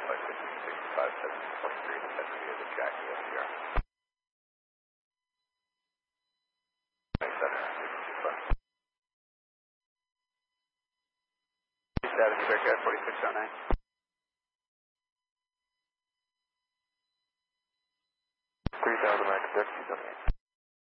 flight 1565, 723, descend via the Jackie SCR. 27, 70, Bearcat 4609. 3000 Max, Dex 278.